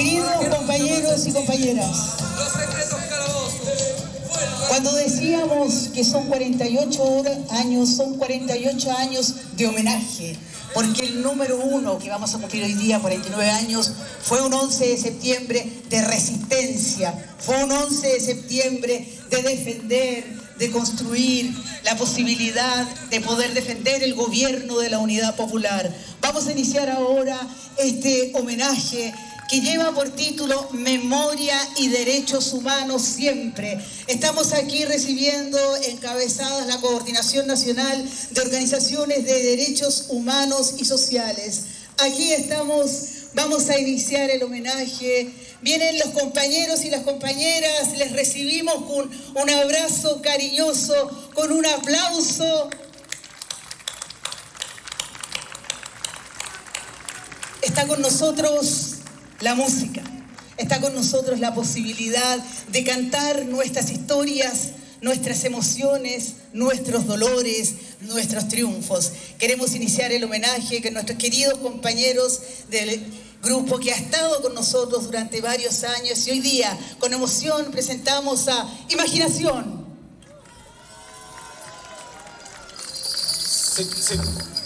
Queridos compañeros y compañeras, cuando decíamos que son 48 años, son 48 años de homenaje, porque el número 1 que vamos a cumplir hoy día, 49 años, fue un 11 de septiembre de resistencia, fue un 11 de septiembre de defender, de construir la posibilidad de poder defender el gobierno de la unidad popular. Vamos a iniciar ahora este homenaje que lleva por título Memoria y Derechos Humanos Siempre. Estamos aquí recibiendo encabezadas la Coordinación Nacional de Organizaciones de Derechos Humanos y Sociales. Aquí estamos, vamos a iniciar el homenaje. Vienen los compañeros y las compañeras, les recibimos con un abrazo cariñoso, con un aplauso. Está con nosotros la música, está con nosotros la posibilidad de cantar nuestras historias, nuestras emociones, nuestros dolores, nuestros triunfos. Queremos iniciar el homenaje con nuestros queridos compañeros del grupo que ha estado con nosotros durante varios años, y hoy día, con emoción, presentamos a Imaginación. Sí.